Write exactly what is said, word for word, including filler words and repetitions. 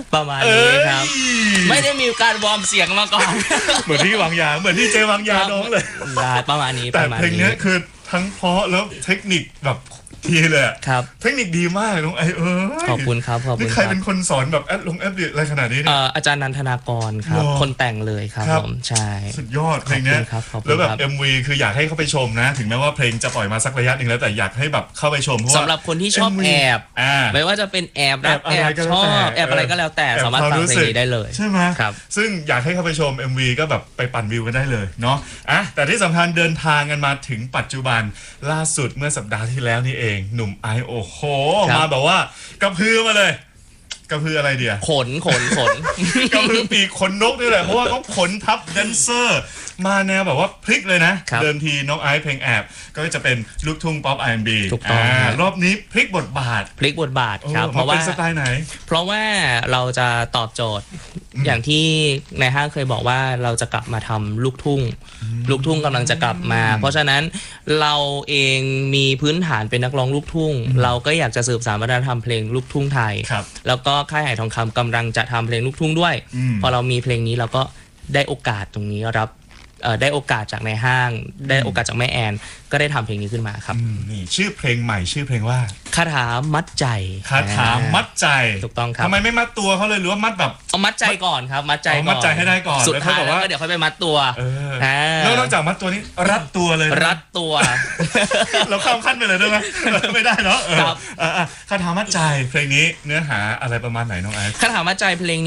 ประมาณนี้ครับไม่ได้มีการวอร์มเสียงมาก่อนเหมือนที่วางยาเหมือนที่เจวางยาน้องเลยประมาณนี้แต่เพลงนี้คือทั้งเพราะแล้วเทคนิคแบบทีเลยครับเทคนิคดีมากน้องไอเออขอบคุณครับขอบคุณนี่ใครเป็นคนสอนแบบแอดลงแอดดิอะไรขนาดนี้เนี่ยอาจารย์นันทนากรครับคนแต่งเลยครับผมใช่สุดยอดเพลงนี้แล้วแบบ เอ็ม วี คืออยากให้เข้าไปชมนะถึงแม้ว่าเพลงจะปล่อยมาสักระยะหนึ่งแล้วแต่อยากให้แบบเข้าไปชมเพราะว่าสำหรับคนที่ชอบแอบไม่ว่าจะเป็นแอบรักแอบชอบแอบอะไรก็แล้วแต่สามารถฟังเพลงนี้ได้เลยใช่ไหมครับซึ่งอยากให้เข้าไปชม เอ็ม วี ก็แบบไปปั่นวิวกันได้เลยเนาะอ่ะแต่ที่สำคัญเดินทางกันมาถึงปัจจุบันล่าสุดเมื่อสัปดาห์ที่แล้วนี่เองหนุ่มไอโอ้โหมาแบบว่ากระพือมาเลยกระพืออะไรเดียขนขนขนกระพือปีกขนนกนี่แหละเพราะว่าเขาขนทับแดนเซอร์มาแนวแบบว่าพลิกเลยนะเดิมทีน้องไอซ์เพลงแอบก็จะเป็นลูกทุ่งป๊อป อาร์ แอนด์ บีถูกต้องรอบนี้พลิกบทบาทพลิกบทบาทครับเพราะว่าเป็นสไตล์ไหนเพราะว่าเราจะตอบโจทย์อย่างที่ในห้างเคยบอกว่าเราจะกลับมาทำลูกทุ่งลูกทุ่งกำลังจะกลับมาเพราะฉะนั้นเราเองมีพื้นฐานเป็นนักร้องลูกทุ่งเราก็อยากจะสืบสานวัฒนธรรมเพลงลูกทุ่งไทยแล้วก็ค่ายไหทองคำกำลังจะทำเพลงลูกทุ่งด้วยพอเรามีเพลงนี้เราก็ได้โอกาสตรงนี้รับได้โอกาสจากในห้างได้โอกาสจากแม่แอนก็ได้ทำเพลงนี้ขึ้นมาครับนี่ชื่อเพลงใหม่ชื่อเพลงว่าคาถามัดใจคาถามัดใจถูกต้องครับทำไมไม่มัดตัวเขาเลยหรือว่ามัดแบบเอามัดใจก่อนครับมัดใจก่อนมัดใจให้ได้ก่อนสุดท้ายแล้วก็เดี๋ยวค่อยไปมัดตัวแล้วนอกจากมัดตัวนี้รัดตัวเลยรัดตัวเราข้ามขั้นไปเลยได้ไหมไม่ได้เนาะคาถามัดใจเพลงนี้เนื้อหาอะไรประมาณไหนน้องไอซ์คาถามัดใจเพลง